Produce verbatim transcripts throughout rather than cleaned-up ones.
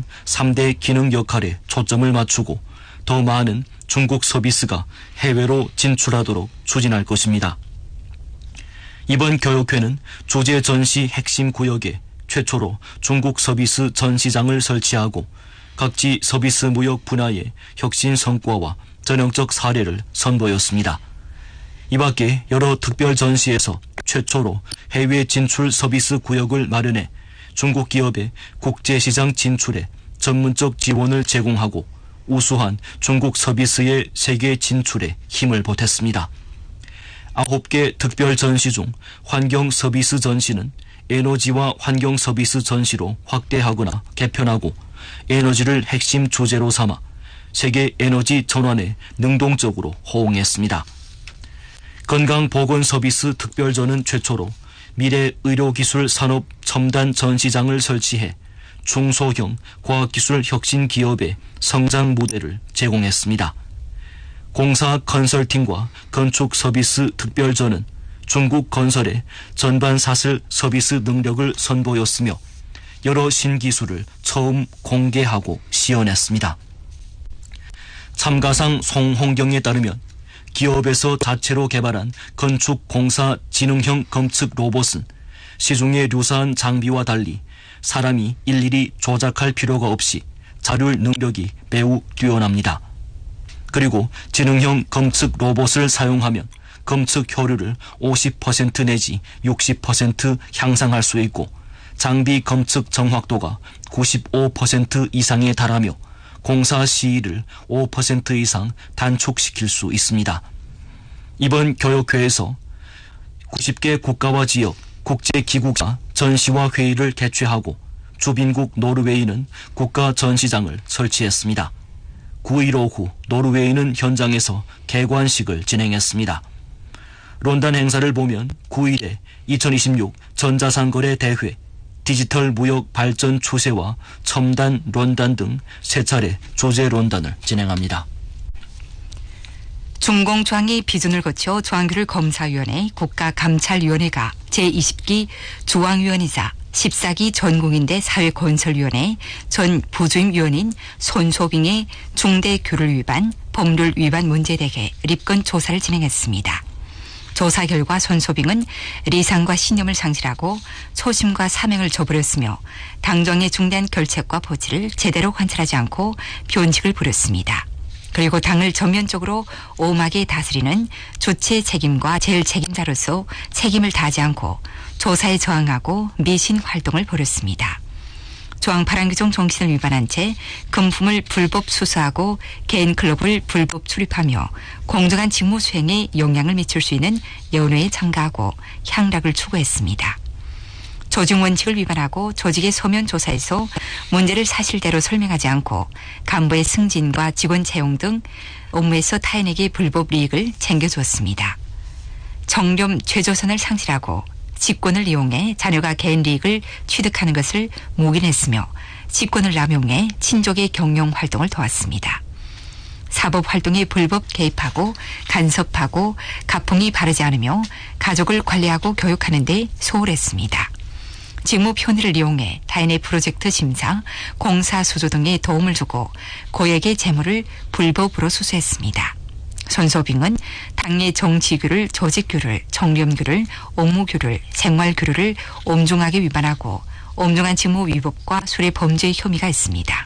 이번 삼 대 기능 역할에 초점을 맞추고 더 많은 중국 서비스가 해외로 진출하도록 추진할 것입니다. 이번 교육회는 주재 전시 핵심 구역에 최초로 중국 서비스 전시장을 설치하고 각지 서비스 무역 분야의 혁신 성과와 전형적 사례를 선보였습니다. 이 밖에 여러 특별 전시에서 최초로 해외 진출 서비스 구역을 마련해 중국 기업의 국제시장 진출에 전문적 지원을 제공하고 우수한 중국 서비스의 세계 진출에 힘을 보탰습니다. 아홉 개 특별 전시 중 환경 서비스 전시는 에너지와 환경 서비스 전시로 확대하거나 개편하고 에너지를 핵심 주제로 삼아 세계 에너지 전환에 능동적으로 호응했습니다. 건강보건 서비스 특별전은 최초로 미래 의료기술 산업 첨단 전시장을 설치해 중소형 과학기술 혁신 기업의 성장 무대를 제공했습니다. 공사 컨설팅과 건축 서비스 특별전은 중국 건설의 전반 사슬 서비스 능력을 선보였으며 여러 신기술을 처음 공개하고 시연했습니다. 참가상 송홍경에 따르면 기업에서 자체로 개발한 건축 공사 지능형 검측 로봇은 시중의 유사한 장비와 달리 사람이 일일이 조작할 필요가 없이 자율 능력이 매우 뛰어납니다. 그리고 지능형 검측 로봇을 사용하면 검측 효율을 오십 퍼센트 내지 육십 퍼센트 향상할 수 있고 장비 검측 정확도가 구십오 퍼센트 이상에 달하며 공사 시일을 오 퍼센트 이상 단축시킬 수 있습니다. 이번 교육회에서 구십 개 국가와 지역, 국제기구가 전시와 회의를 개최하고 주빈국 노르웨이는 국가 전시장을 설치했습니다. 구 일 오후 노르웨이는 현장에서 개관식을 진행했습니다. 론단 행사를 보면 구 일에 이천이십육 전자상거래 대회, 디지털 무역 발전 추세와 첨단 론단 등 세 차례 주제 론단을 진행합니다. 중공조항의 비준을 거쳐 조항규를 검사위원회 국가감찰위원회가 제이십 기 조항위원이자 십사 기 전공인대 사회건설위원회 전 부주임위원인 손소빙의 중대 규율 위반, 법률 위반 문제에 대해 입건 조사를 진행했습니다. 조사 결과 손소빙은 리상과 신념을 상실하고 초심과 사명을 저버렸으며 당정의 중대한 결책과 보지를 제대로 관찰하지 않고 변칙을 부렸습니다. 그리고 당을 전면적으로 오막에 다스리는 주체 책임과 제일 책임자로서 책임을 다하지 않고 조사에 저항하고 미신 활동을 벌였습니다. 조항 팔 안 규정 정신을 위반한 채 금품을 불법 수수하고 개인 클럽을 불법 출입하며 공정한 직무 수행에 영향을 미칠 수 있는 연회에 참가하고 향락을 추구했습니다. 조직 원칙을 위반하고 조직의 서면 조사에서 문제를 사실대로 설명하지 않고 간부의 승진과 직원 채용 등 업무에서 타인에게 불법 이익을 챙겨주었습니다. 정렴 최조선을 상실하고 직권을 이용해 자녀가 개인 이익을 취득하는 것을 묵인했으며 직권을 남용해 친족의 경영 활동을 도왔습니다. 사법 활동에 불법 개입하고 간섭하고 가풍이 바르지 않으며 가족을 관리하고 교육하는 데 소홀했습니다. 직무 편의를 이용해 타인의 프로젝트 심사, 공사 수조 등에 도움을 주고 고액의 재물을 불법으로 수수했습니다. 손소빙은 당의 정치규를, 조직규를, 정렴규를, 업무규를, 생활규를 엄중하게 위반하고 엄중한 직무 위법과 수뢰 범죄의 혐의가 있습니다.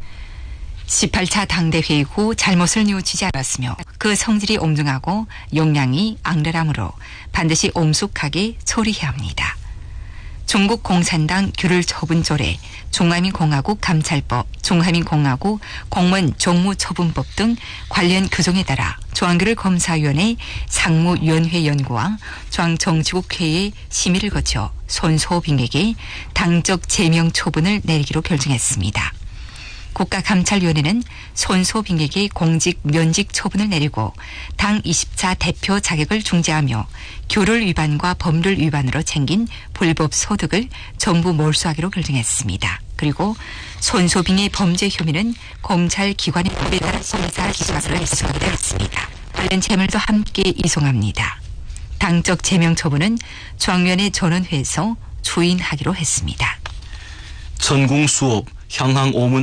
십팔 차 당대회의 후 잘못을 뉘우치지 않았으며 그 성질이 엄중하고 역량이 악랄하므로 반드시 엄숙하게 처리해야 합니다. 중국 공산당 규율 처분조례, 중화민공화국 감찰법, 중화민공화국 공무원 종무처분법 등 관련 규정에 따라 조항규를 검사위원회 상무위원회 연구와 중앙정치국회의 심의를 거쳐 손소빙에게 당적 제명 처분을 내리기로 결정했습니다. 국가감찰위원회는 손소빙에게 공직 면직 처분을 내리고 당 이십 차 대표 자격을 중지하며 규율 위반과 법률 위반으로 챙긴 불법 소득을 전부 몰수하기로 결정했습니다. 그리고 손소빙의 범죄 혐의는 검찰 기관의 법에 따라 심사 기소하기로 했습니다. 관련 재물도 함께 이송합니다. 당적 제명 처분은 중앙위원회 전원회에서 추인하기로 했습니다. 전궁 수업 향항 오문